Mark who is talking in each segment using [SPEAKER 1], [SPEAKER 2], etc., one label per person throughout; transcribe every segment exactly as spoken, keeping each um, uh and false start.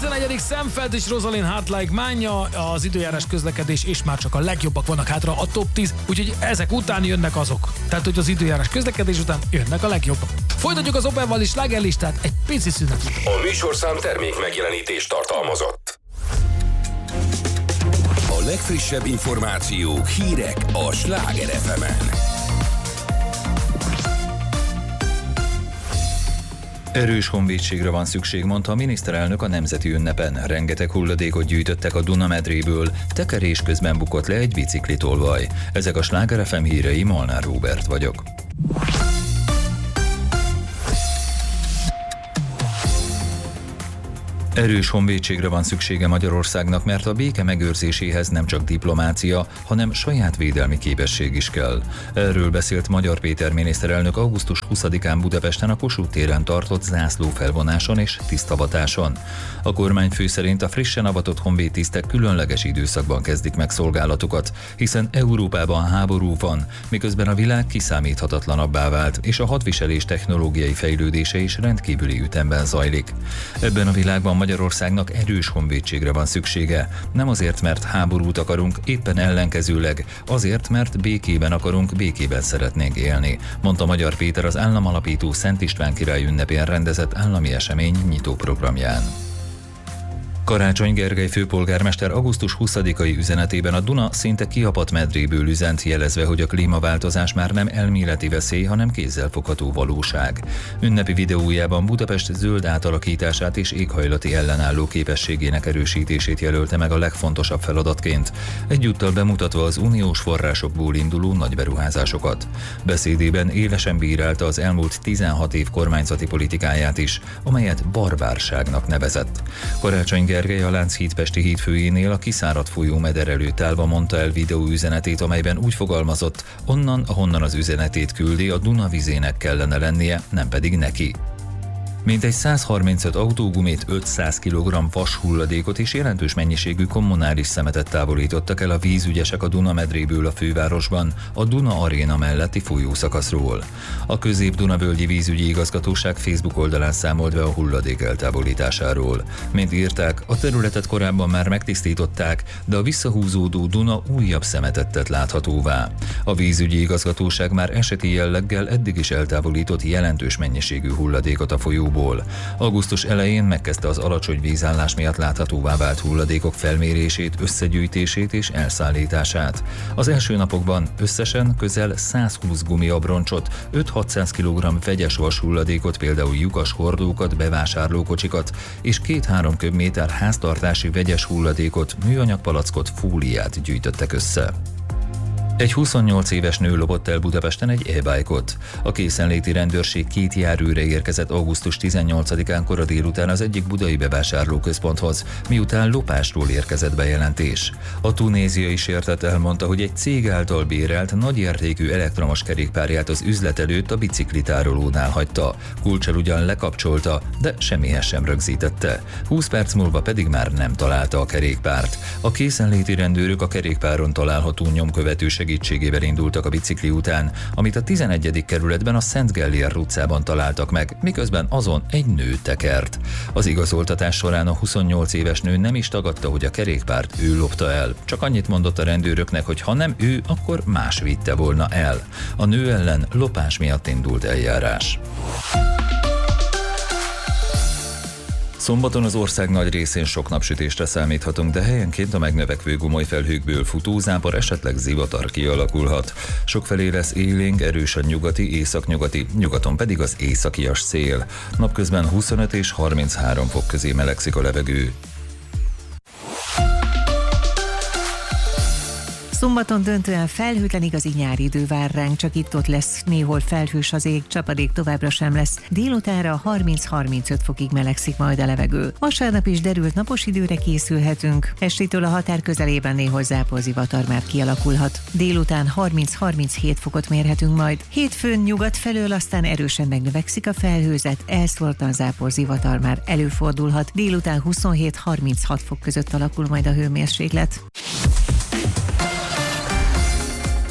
[SPEAKER 1] tizenegyedik Szemfeld és Rosalind Hot Like Mine, az időjárás, közlekedés, és már csak a legjobbak vannak hátra, a top tíz, úgyhogy ezek után jönnek azok. Tehát, hogy az időjárás, közlekedés után jönnek a legjobbak. Folytatjuk az Opelval is slágerlistát egy pici szünet.
[SPEAKER 2] A műsorszám termék megjelenítést tartalmazott. A legfrissebb információk, hírek a Sláger ef emen.
[SPEAKER 3] Erős honvédségre van szükség, mondta a miniszterelnök a nemzeti ünnepen. Rengeteg hulladékot gyűjtöttek a Duna-medréből, tekerés közben bukott le egy biciklitolvaj. Ezek a Sláger ef em hírei, Molnár Róbert vagyok. Erős honvédségre van szüksége Magyarországnak, mert a béke megőrzéséhez nem csak diplomácia, hanem saját védelmi képesség is kell. Erről beszélt Magyar Péter miniszterelnök augusztus huszadikán Budapesten a Kossuth téren tartott zászlófelvonáson és tisztavatáson. A kormányfő szerint a frissen avatott honvédtisztek különleges időszakban kezdik meg szolgálatukat, hiszen Európában háború van, miközben a világ kiszámíthatatlanabbá vált, és a hadviselés technológiai fejlődése is rendkívüli ütemben zajlik. Ebben a világban Magyarországnak erős honvédségre van szüksége. Nem azért, mert háborút akarunk, éppen ellenkezőleg, azért, mert békében akarunk, békében szeretnénk élni, mondta Magyar Péter az államalapító Szent István király ünnepén rendezett állami esemény nyitóprogramján. Karácsony Gergely főpolgármester augusztus huszadikai üzenetében a Duna szinte kiapadt medréből üzent, jelezve, hogy a klímaváltozás már nem elméleti veszély, hanem kézzelfogható valóság. Ünnepi videójában Budapest zöld átalakítását és éghajlati ellenálló képességének erősítését jelölte meg a legfontosabb feladatként, egyúttal bemutatva az uniós forrásokból induló nagyberuházásokat. Beszédében élesen bírálta az elmúlt tizenhat év kormányzati politikáját is, amelyet barbárságnak nevezett. Karácsony Gergely a Lánchíd pesti hídfőjénél a kiszáradt folyó meder előtt állva mondta el videóüzenetét, amelyben úgy fogalmazott, onnan, ahonnan az üzenetét küldi, a Duna vizének kellene lennie, nem pedig neki. Mintegy százharmincöt autógumit, ötszáz kilogramm vashulladékot és jelentős mennyiségű kommunális szemetet távolítottak el a vízügyesek a Duna-medréből a fővárosban, a Duna Aréna melletti folyószakaszról. A Közép-Dunavölgyi Vízügyi Igazgatóság Facebook oldalán számolt be a hulladék eltávolításáról. Mint írták, a területet korábban már megtisztították, de a visszahúzódó Duna újabb szemetet tett láthatóvá. A Vízügyi Igazgatóság már eseti jelleggel eddig is eltávolított jelentős mennyiségű hulladékot a folyó. Augusztus elején megkezdte az alacsony vízállás miatt láthatóvá vált hulladékok felmérését, összegyűjtését és elszállítását. Az első napokban összesen közel százhúsz gumiabroncsot, öt-hatszáz kilogramm vegyes vashulladékot, például lyukas hordókat, bevásárlókocsikat és két-három köbméter háztartási vegyes hulladékot, műanyagpalackot, fóliát gyűjtöttek össze. Egy huszonnyolc éves nő lopott el Budapesten egy e-bike-ot. A készenléti rendőrség két járőre érkezett augusztus tizennyolcadikán kora délután az egyik budai bevásárlóközponthoz, miután lopásról érkezett bejelentés. A tunéziai sértett elmondta, hogy egy cég által bérelt nagyértékű elektromos kerékpárját az üzlet előtt a biciklitárolónál hagyta. Kulccsal ugyan lekapcsolta, de semmihez sem rögzítette. húsz perc múlva pedig már nem találta a kerékpárt. A készenléti rendőrök a kerékpáron található nyomkövető segítségével indultak a bicikli után, amit a tizenegyedik kerületben a Szent Gellér utcában találtak meg, miközben azon egy nő tekert. Az igazoltatás során a huszonnyolc éves nő nem is tagadta, hogy a kerékpárt ő lopta el. Csak annyit mondott a rendőröknek, hogy ha nem ő, akkor más vitte volna el. A nő ellen lopás miatt indult eljárás. Szombaton az ország nagy részén sok napsütésre számíthatunk, de helyenként a megnövekvő gomolyfelhőkből futózápor, esetleg zivatar kialakulhat. Sokfelé lesz élénk, erősen nyugati, északnyugati, nyugaton pedig az északias szél. Napközben huszonöt és harminchárom fok közé melegszik a levegő.
[SPEAKER 4] Szombaton döntően felhőtlen igazi nyári idő vár ránk, csak itt-ott lesz néhol felhős az ég, csapadék továbbra sem lesz. Délutánra harminc-harmincöt fokig melegszik majd a levegő. Vasárnap is derült napos időre készülhetünk. Estétől a határ közelében néhol záporzivatar már kialakulhat. Délután harminc-harminchét fokot mérhetünk majd. Hétfőn nyugat felől aztán erősen megnövekszik a felhőzet, elszórtan záporzivatar már előfordulhat. Délután huszonhét-harminchat fok között alakul majd a hőmérséklet.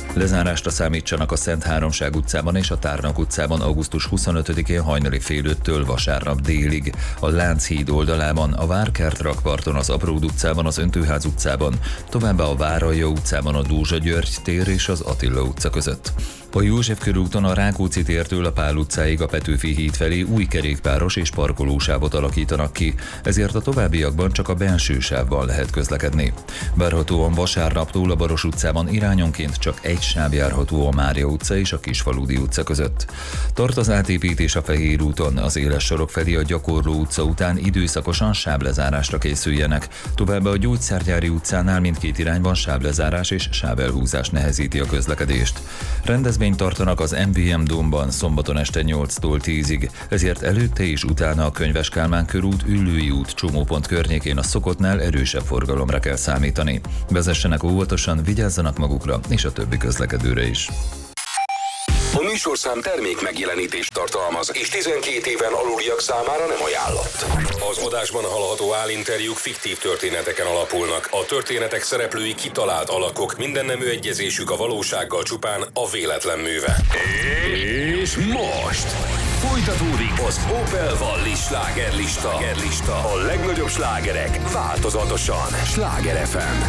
[SPEAKER 3] Lezárásra számítsanak a Szent Háromság utcában és a Tárnak utcában augusztus huszonötödikén hajnali fél öttől vasárnap délig. A Lánchíd oldalában, a Várkert rakparton, az Apród utcában, az Öntőház utcában, továbbá a Váralja utcában, a Dózsa György tér és az Attila utca között. A József körúton a Rákóczi tértől a Pál utcáig a Petőfi híd felé új kerékpáros és parkolósávot alakítanak ki, ezért a továbbiakban csak a belső sávban lehet közlekedni. Várhatóan vasárnaptól a Baros utcában irányonként csak egy sáv járható a Mária utca és a Kisfaludy utca között. Tart az átépítés a Fehér úton, az éles sarok felé a Gyakorló utca után időszakosan sávlezárásra készüljenek, továbbá a Gyógyszergyári utcánál mindkét irányban sávlezárás és sávelhúzás nehezíti a közlekedést. Rendezvényt tartanak az em vé em Dómban szombaton este nyolctól tízig, ezért előtte és utána a Könyves Kálmán körút, Üllői út csomópont környékén a szokottnál erősebb forgalomra kell számítani. Vezessenek óvatosan, vigyázzanak magukra és a többi közlekedőre is.
[SPEAKER 2] A műsorszám termék megjelenítést tartalmaz, és tizenkét éven aluliak számára nem ajánlott. Az adásban hallható állinterjúk fiktív történeteken alapulnak. A történetek szereplői kitalált alakok, minden nemű egyezésük a valósággal csupán a véletlen műve. És most folytatódik az Opel Valli slágerlista. A legnagyobb slágerek változatosan. Sláger ef em.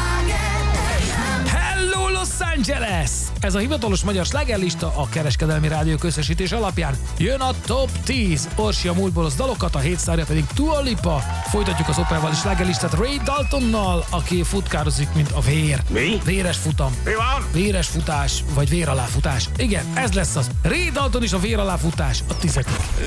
[SPEAKER 1] Hello Los Angeles! Ez a hivatalos magyar slágerlista a Kereskedelmi Rádió összesítés alapján. Jön a Top tíz, Orsi a múltból az dalokat, a hét sztárja pedig Dua Lipa. Folytatjuk az Opel Valli slágerlistát Ray Daltonnal, aki futkározik, mint a vér.
[SPEAKER 5] Mi?
[SPEAKER 1] Véres futam.
[SPEAKER 5] Mi van?
[SPEAKER 1] Véres futás, vagy vér alá futás. Igen, ez lesz az. Ray Dalton is a vér alá futás a tizedik.